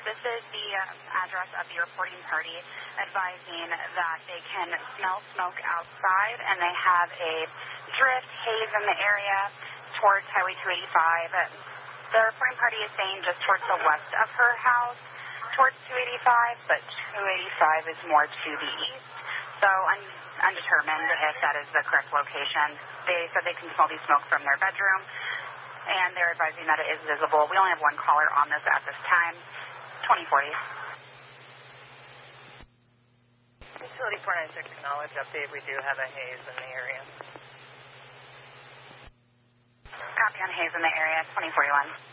this is the address of the reporting party advising that they can smell smoke outside and they have a drift haze in the area towards Highway 285. The reporting party is saying just towards the west of her house, towards 285, but 285 is more to the east. So I'm undetermined if that is the correct location. They said they can smell the smoke from their bedroom, and they're advising that it is visible. We only have one caller on this at this time. 2040. Utility 496 acknowledge update. We do have a haze in the area. Copy on haze in the area. 2041.